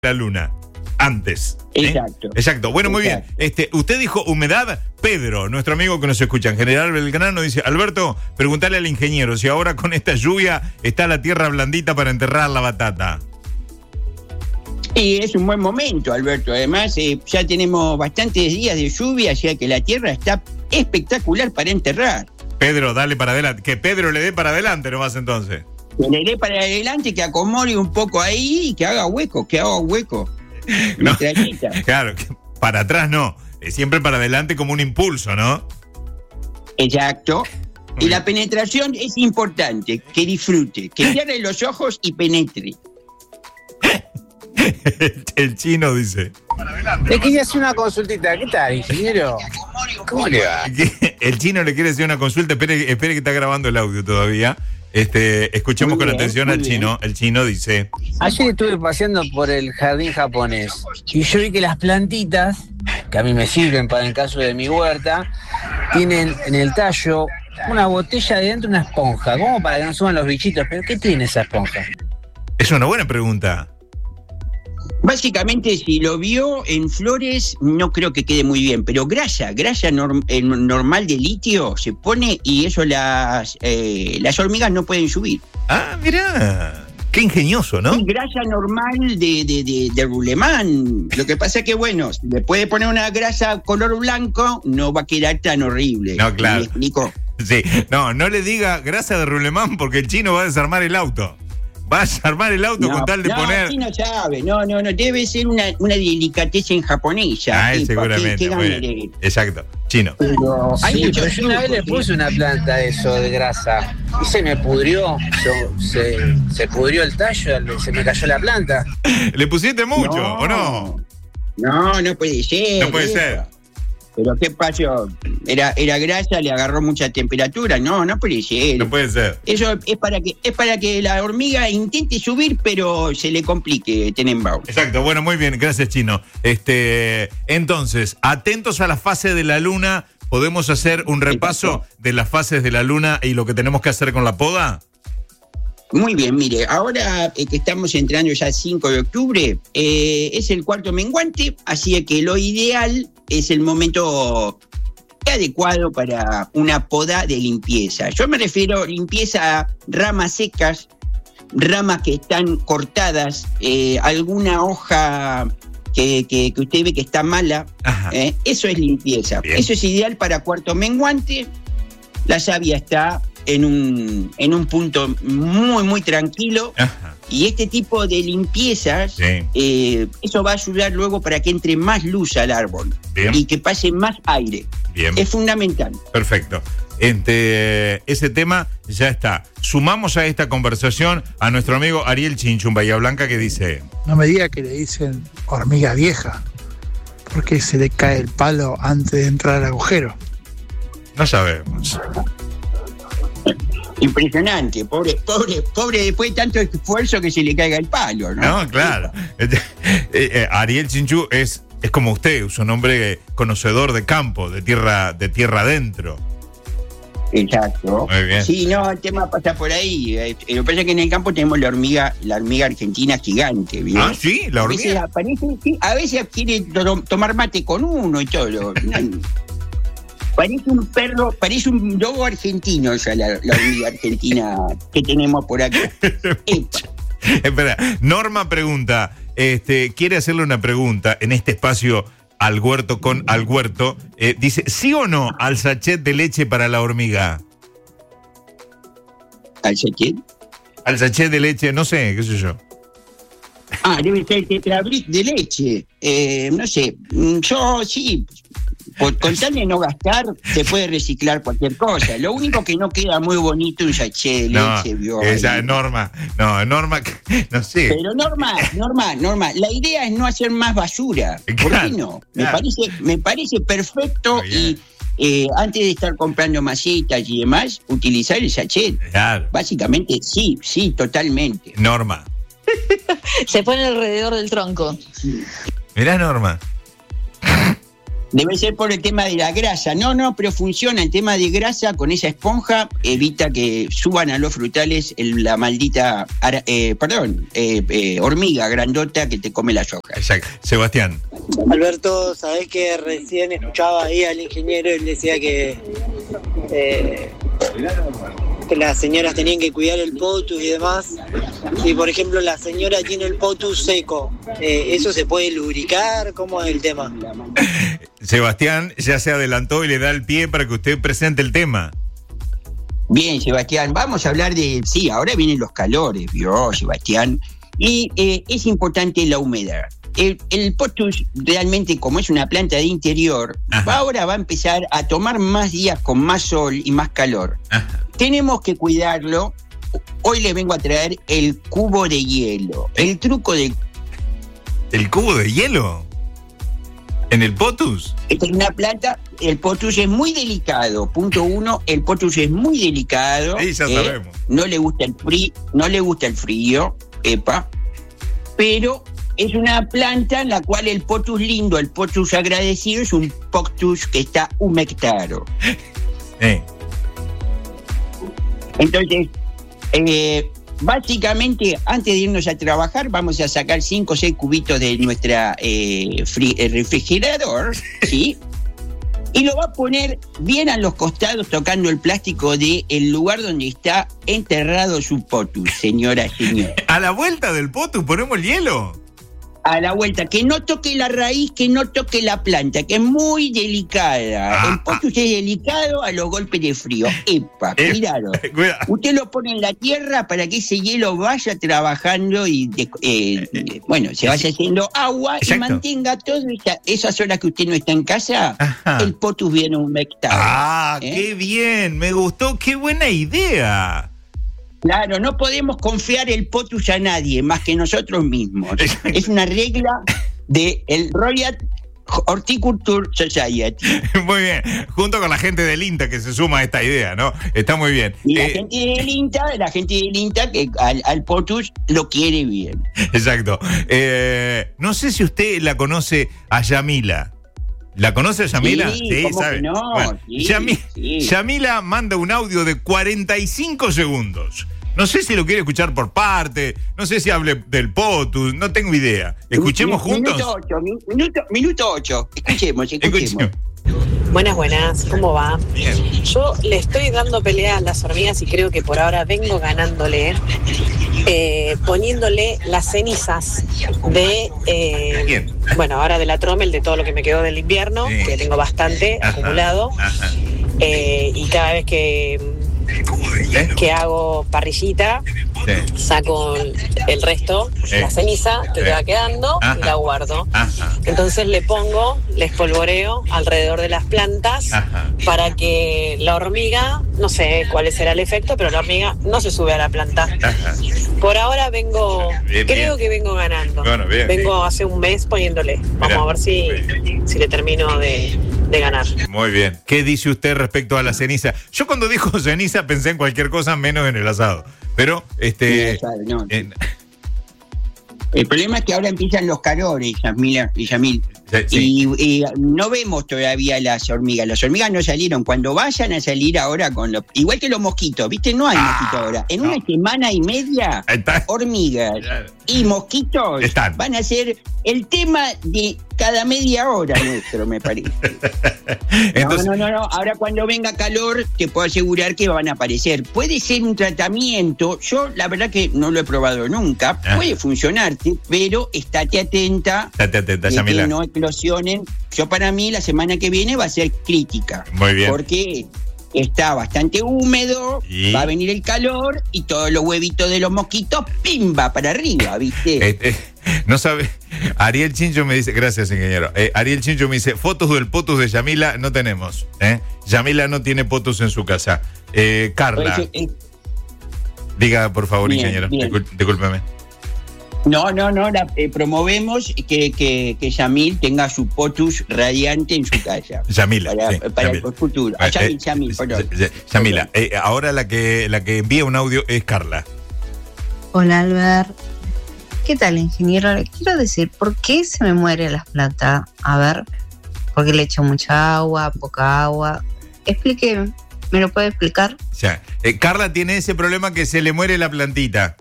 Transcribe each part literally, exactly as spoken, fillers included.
la luna. Antes. ¿eh? Exacto. Exacto. Bueno, muy Exacto. bien. Este, usted dijo humedad. Pedro, nuestro amigo que nos escucha en General Belgrano, dice: Alberto, preguntale al ingeniero si ahora con esta lluvia está la tierra blandita para enterrar la batata. Y es un buen momento, Alberto. Además, eh, ya tenemos bastantes días de lluvia, así que la tierra está espectacular para enterrar. Pedro, dale para adelante. Que Pedro le dé para adelante nomás entonces. Que le dé para adelante, que acomode un poco ahí y que haga hueco, que haga hueco. No, Metralleta. claro, para atrás no. Es siempre para adelante como un impulso, ¿no? Exacto. Y la penetración es importante, que disfrute, que cierre los ojos y penetre. El, el chino dice. Le quería hacer una consultita. ¿Qué tal, ingeniero? ¿Cómo le va? El chino le quiere hacer una consulta. Espere, espere que está grabando el audio todavía. Este, escuchemos Muy con bien, atención muy al bien. chino. El chino dice: Ayer estuve paseando por el jardín japonés y yo vi que las plantitas, que a mí me sirven para el caso de mi huerta, tienen en el tallo una botella de dentro, una esponja, como para que no suban los bichitos. ¿Pero qué tiene esa esponja? es una buena pregunta. Básicamente, si lo vio en flores, no creo que quede muy bien, pero grasa, grasa norm- eh, normal de litio se pone y eso las, eh, las hormigas no pueden subir. Ah, mirá. Qué ingenioso, ¿no? Y grasa normal de, de, de, de Rulemán. Lo que pasa es que, bueno, si le puede poner una grasa color blanco, no va a quedar tan horrible. No, claro. ¿Me explico? Sí. No, no le diga grasa de Rulemán porque el chino va a desarmar el auto. Va a desarmar el auto No, con tal de no, poner. sí no sabe, no, no, no, debe ser una, una delicatecen japonesa. Ah, tipo, seguramente. que- que muy gane. bien. Exacto. Chino. Pero hay Sí, muchos pero yo una vez le trucos, puse ¿sí? una planta de eso, de grasa, y se me pudrió, se, se, se pudrió el tallo, se me cayó la planta. ¿Le pusiste mucho o no? No, no puede ser. No puede eso. ser. Pero ¿qué pasó? Era, era grasa, le agarró mucha temperatura. No, no puede ser. No puede ser. Eso es para que es para que la hormiga intente subir, pero se le complique Tenenbaum. Exacto, bueno, muy bien, gracias, Chino. Este, entonces, atentos a la fase de la luna, ¿podemos hacer un repaso de las fases de la luna y lo que tenemos que hacer con la poda? Muy bien, mire, ahora eh, que estamos entrando ya el cinco de octubre, eh, es el cuarto menguante, así que lo ideal es el momento adecuado para una poda de limpieza. Yo me refiero a limpieza a ramas secas, ramas que están cortadas, eh, alguna hoja que, que, que usted ve que está mala, eh, eso es limpieza. Bien. Eso es ideal para cuarto menguante. La savia está en un, en un punto muy, muy tranquilo. Ajá. Y este tipo de limpiezas, Sí. eh, eso va a ayudar luego para que entre más luz al árbol Bien. y que pase más aire. Bien. Es fundamental. Perfecto. Este, ese tema ya está. Sumamos a esta conversación a nuestro amigo Ariel Chinchu en Bahía Blanca que dice: No me diga que le dicen hormiga vieja, porque se le cae el palo antes de entrar al agujero. no sabemos. Impresionante, pobre, pobre, pobre, después de tanto esfuerzo que se le caiga el palo, ¿no? No, claro. Este, eh, eh, Ariel Chinchu es, es como usted, es un hombre conocedor de campo, de tierra, de tierra adentro. Exacto. Muy bien. Sí, no, el tema pasa por ahí. Eh, Lo que pasa es que en el campo tenemos la hormiga, la hormiga argentina gigante, ¿bien? Ah, sí, la A veces hormiga. aparece, sí, a veces quiere to- tomar mate con uno y todo. Parece un perro, parece un lobo argentino ya la, la hormiga argentina que tenemos por acá. Epa. Espera, Norma pregunta, este, quiere hacerle una pregunta en este espacio al huerto con al huerto. Eh, dice, ¿sí o no al sachet de leche para la hormiga? ¿Al sachet? Al sachet de leche, no sé, qué sé yo. Ah, debe ser tetrabric de leche. Eh, no sé, mm, yo sí, por, con tal de no gastar, se puede reciclar cualquier cosa. Lo único que no queda muy bonito un sachet de No, leche, vio. esa ahí. es Norma, no, Norma, no sé. Pero Norma, Norma, Norma, la idea es no hacer más basura. ¿Por Claro, qué no? Me claro. parece, me parece perfecto Muy bien. y eh, antes de estar comprando masitas y demás, utilizar el sachet. Claro, Básicamente, sí, sí, totalmente. Norma. Se pone alrededor del tronco. Mirá, Norma. Debe ser por el tema de la grasa. No, no, pero funciona. El tema de grasa con esa esponja evita que suban a los frutales el, la maldita, ara, eh, perdón, eh, eh, hormiga grandota que te come las hojas. Exacto. Sebastián. Alberto, sabés que recién escuchaba ahí al ingeniero y él decía que, eh, que las señoras tenían que cuidar el potus y demás. Si por ejemplo la señora tiene el potus seco, eh, ¿eso se puede lubricar? ¿Cómo es el tema? Sebastián ya se adelantó y le da el pie para que usted presente el tema. Bien, Sebastián, vamos a hablar de... Sí, ahora vienen los calores, ¿vio, Sebastián? Y eh, es importante la humedad. El, el potus realmente, como es una planta de interior, va, ahora va a empezar a tomar más días con más sol y más calor. Ajá. Tenemos que cuidarlo. Hoy le vengo a traer el cubo de hielo. El truco del... ¿El cubo de hielo? ¿En el potus? Esta es una planta, el potus es muy delicado. Punto uno, el potus es muy delicado. Sí, ya eh, sabemos. No le gusta el frío, no le gusta el frío, epa, pero es una planta en la cual el potus lindo, el potus agradecido, es un potus que está humectado. Sí. Entonces, eh, básicamente, antes de irnos a trabajar, vamos a sacar cinco o seis cubitos de nuestra eh, fri- refrigerador, ¿sí? Y lo va a poner bien a los costados, tocando el plástico del lugar donde está enterrado su potus, señora, señor. ¿A la vuelta del potus ponemos el hielo? A la vuelta, que no toque la raíz, que no toque la planta, que es muy delicada. Ah, el potus ah. es delicado a los golpes de frío. Epa, eh, cuidado. Eh, cuida. Usted lo pone en la tierra para que ese hielo vaya trabajando y, de, eh, eh, bueno, se vaya haciendo agua. Exacto. Y mantenga todas esa, esas horas que usted no está en casa, ajá. el potus bien humectado. Ah, ¿eh? Qué bien, me gustó, qué buena idea. Claro, no podemos confiar el potus a nadie más que nosotros mismos. Es una regla del Royal Horticulture Society. Muy bien, junto con la gente del INTA que se suma a esta idea, ¿no? Está muy bien. Y la eh, gente del INTA, la gente del INTA que al, al potus lo quiere bien. Exacto. Eh, no sé si usted la conoce a Yamila. ¿La conoce Yamila? Sí, sí, ¿cómo ¿sabe? Que no? Bueno, sí, Yami, sí. Yamila manda un audio de cuarenta y cinco segundos. No sé si lo quiere escuchar por parte, no sé si hable del potus, no tengo idea. ¿Escuchemos minuto juntos? Ocho, minuto, minuto ocho, escuchemos, escuchemos. escuchemos. Buenas, buenas, ¿cómo va? Bien. Yo le estoy dando pelea a las hormigas y creo que por ahora vengo ganándole, eh, poniéndole las cenizas de, eh, bueno, ahora de la Trommel, de todo lo que me quedó del invierno, sí. que tengo bastante ajá, acumulado, ajá. Eh, y cada vez que... ¿Eh? que hago parrillita, sí. saco el resto, eh. la ceniza que eh. te va quedando ajá. y la guardo. Ajá. Entonces le pongo, le espolvoreo alrededor de las plantas ajá. para que la hormiga, no sé cuál será el efecto, pero la hormiga no se sube a la planta. Ajá. Por ahora vengo, bien, creo bien. que vengo ganando. Bueno, bien, vengo bien. hace un mes poniéndole. Vamos Mirá, a ver si, si le termino de... de ganar. Muy bien. ¿Qué dice usted respecto a la ceniza? Yo cuando dijo ceniza pensé en cualquier cosa menos en el asado. Pero, este... Sí, no. en... El problema es que ahora empiezan los calores, Yamila y Yamil. Sí. Y, y no vemos todavía las hormigas. Las hormigas no salieron. Cuando vayan a salir ahora con los... Igual que los mosquitos, ¿viste? No hay ah, mosquitos ahora. En no. una semana y media, Está. hormigas y mosquitos Están. van a ser el tema de cada media hora nuestro, me parece. Entonces... No, no, no, no. Ahora cuando venga calor, te puedo asegurar que van a aparecer. Puede ser un tratamiento. Yo, la verdad que no lo he probado nunca. Ah. Puede funcionarte, pero estate atenta. Estate atenta, Yamila. Que no explosionen. Yo, para mí, la semana que viene va a ser crítica. Muy bien. Porque está bastante húmedo, ¿Y? va a venir el calor y todos los huevitos de los mosquitos, ¡pimba! Para arriba, ¿viste? Eh, eh, no sabe. Ariel Chincho me dice, gracias, ingeniero. Eh, Ariel Chincho me dice, fotos del potus de Yamila no tenemos. ¿eh? Yamila no tiene potus en su casa. Eh, Carla. Pues, eh, diga, por favor, bien, ingeniero. Bien. Discul- discúlpeme. No, no, no, la, eh, promovemos que, que, que Yamil tenga su potus radiante en su casa. Yamila, para, sí, para Yamila. el futuro. Ah, Yamil, Yamil, perdón. Yamila, eh, ahora la que, la que envía un audio es Carla. Hola, Albert. ¿Qué tal, ingeniero? Le quiero decir, ¿por qué se me muere la plata? A ver. ¿Por qué le echo mucha agua, poca agua? Explíqueme, ¿me lo puede explicar? O sea, eh, Carla tiene ese problema que se le muere la plantita.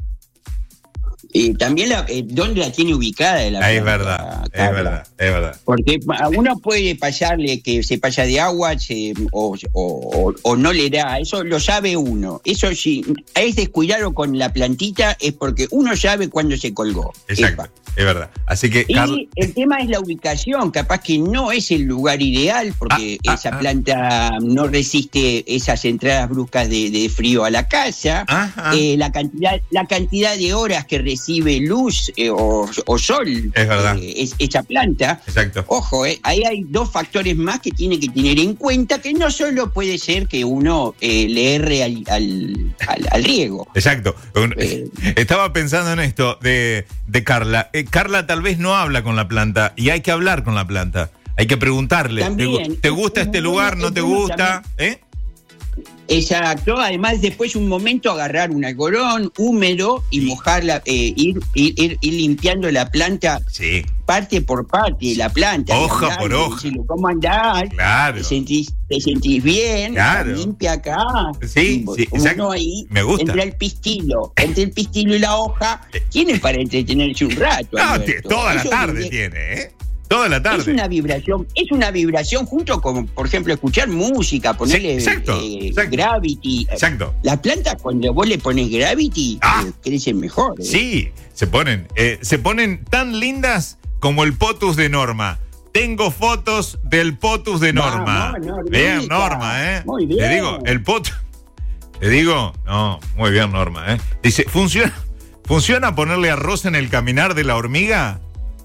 Eh, también la, eh, dónde la tiene ubicada la ah, es verdad, Carla. es verdad, es verdad. Porque a uno puede pasarle que se pasa de agua se, o, o, o no le da, eso lo sabe uno. Eso sí, es descuidarlo con la plantita es porque uno sabe cuándo se colgó. Exacto, Epa. Es verdad. Así que y Carla... el tema es la ubicación, capaz que no es el lugar ideal porque ah, esa ah, planta ah. no resiste esas entradas bruscas de, de frío a la casa. Eh, la cantidad, la cantidad de horas que recibe recibe luz eh, o, o sol es verdad. Eh, es, esa planta. Exacto. Ojo, eh, ahí hay dos factores más que tiene que tener en cuenta, que no solo puede ser que uno eh, le erre al, al, al, al riego. Exacto. Eh, Estaba pensando en esto de, de Carla. Eh, Carla tal vez no habla con la planta y hay que hablar con la planta. Hay que preguntarle. También, ¿Te, te gusta este lugar? ¿No te gusta? ¿Eh? Exacto, además después un momento agarrar un algodón húmedo y mojarla, eh, ir, ir, ir, ir limpiando la planta sí. parte por parte de la planta. Hoja andar, por hoja. Decirle, ¿cómo andás? Claro. ¿Te sentís, te sentís bien? Claro. Limpia acá. Sí, sí, exacto. Uno ahí, me gusta. Entre el pistilo, entre el pistilo y la hoja, tiene para entretenerse un rato. No, Alberto. Toda la Eso tarde tiene, tiene ¿eh? Toda la tarde. Es una vibración, es una vibración junto con, por ejemplo, escuchar música, ponerle sí, exacto, eh, exacto. Gravity. Exacto. Las plantas, cuando vos le pones Gravity, ah, eh, crecen mejor. ¿eh? Sí, se ponen, eh, se ponen tan lindas como el potus de Norma. Tengo fotos del potus de Norma. Vamos, bien, Norma, ¿eh? Muy bien. Te digo, el potus. Te digo, no, muy bien, Norma, ¿eh? Dice, ¿funciona, ¿funciona ponerle arroz en el caminar de la hormiga?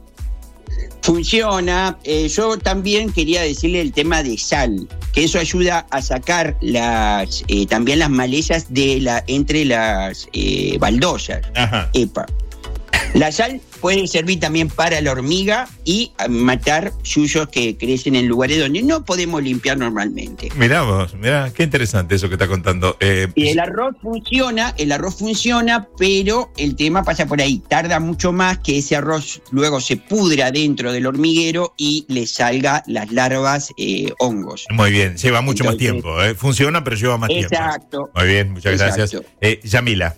Funciona. Eh, yo también quería decirle el tema de sal, que eso ayuda a sacar las eh, también las malezas de la entre las eh, baldosas. Ajá. Epa. La sal puede servir también para la hormiga y matar yuyos que crecen en lugares donde no podemos limpiar normalmente. Mirá vos, mirá, qué interesante eso que está contando. Eh, y el arroz funciona, el arroz funciona, pero el tema pasa por ahí. Tarda mucho más que ese arroz luego se pudra dentro del hormiguero y le salga las larvas eh, hongos. Muy bien, lleva mucho Entonces, más tiempo. ¿eh? Funciona, pero lleva más exacto, tiempo. Exacto. Muy bien, muchas exacto. gracias. Eh, Yamila.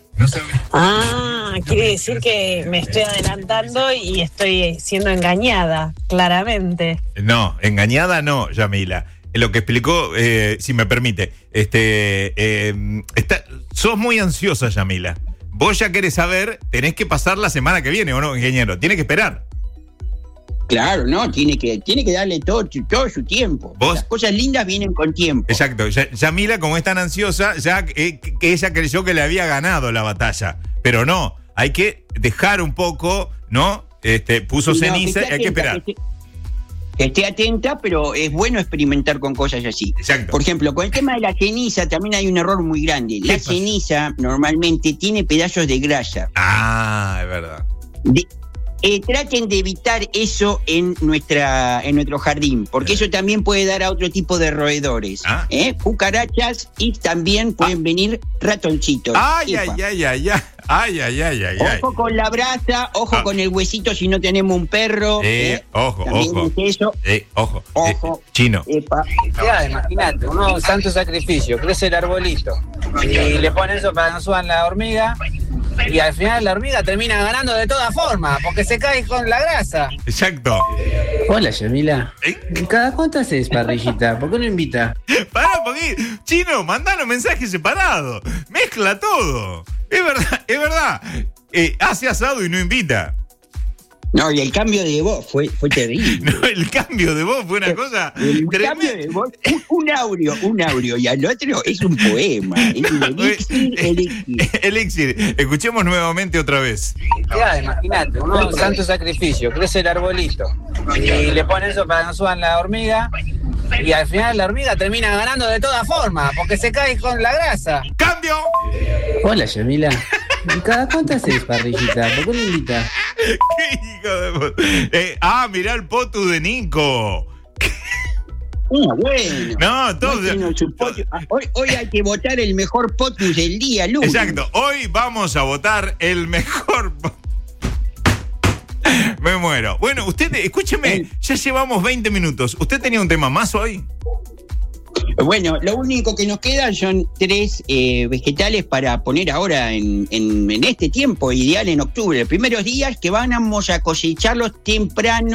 Ah, quiere decir que me estoy adelantando y estoy siendo engañada, claramente. No, engañada no, Yamila. Lo que explicó, eh, si me permite, este, eh, está, sos muy ansiosa, Yamila. Vos ya querés saber, tenés que pasar la semana que viene, ¿o no, ingeniero? Tiene que esperar. Claro, no, tiene que, tiene que darle todo, todo su tiempo. ¿Vos? Las cosas lindas vienen con tiempo. Exacto. Yamila, como es tan ansiosa, ya eh, que ella creyó que le había ganado la batalla. Pero no, hay que dejar un poco, ¿no? Este, puso no, ceniza y hay atenta, que esperar. Que esté, que esté atenta, pero es bueno experimentar con cosas así. Exacto. Por ejemplo, con el tema de la ceniza también hay un error muy grande. La pasa? ceniza normalmente tiene pedazos de grasa. Ah, es verdad. De, Eh, traten de evitar eso en nuestra en nuestro jardín, porque eso también puede dar a otro tipo de roedores, ¿Ah? ¿eh? Cucarachas y también pueden ah. venir ratoncitos. Ay, ay, ay, ay, ay, ay, ay, ay, ay. Ojo con la brasa, ojo ah. con el huesito si no tenemos un perro. Eh, ¿eh? Ojo, también ojo. Es eso. Eh, ojo. Ojo. Eh, chino. Epa. Ya, imagínate, uno santo sacrificio, crece el arbolito y le ponen eso para que no suban la hormiga. Y al final la hormiga termina ganando de todas formas, porque se cae con la grasa. Exacto. Hola, Yamila. ¿Eh? ¿Cada cuánto haces parrillita? ¿Por qué no invita? Pará un poquito. Chino, mandanos mensajes separados. Mezcla todo. Es verdad, es verdad. Eh, hace asado y no invita. No, y el cambio de voz fue, fue terrible. No, el cambio de voz fue una cosa el tremenda. Cambio de voz, un, un audio, un audio, y al otro es un poema. Es un elixir, elixir. Elixir. Escuchemos nuevamente otra vez. Ya, imagínate, uno santo sacrificio, crece el arbolito y le ponen eso para que no suban la hormiga. Y al final la hormiga termina ganando de todas formas, porque se cae con la grasa. ¡Cambio! Hola, Yamila. ¿Cada cuánto haces parrillita? ¿Por qué no invita? ¡Qué hijo de vos! Eh, ah, mirá el potu de Nico. Ah, bueno. No, todo. Bueno, hoy, hoy hay que votar el mejor potus del día, lunes. Exacto. Hoy vamos a votar el mejor. Me muero. Bueno, usted, escúcheme, ya llevamos veinte minutos. ¿Usted tenía un tema más hoy? Bueno, lo único que nos queda son tres eh, vegetales para poner ahora en, en, en este tiempo ideal en octubre. Los primeros días que vamos a cosecharlos temprano.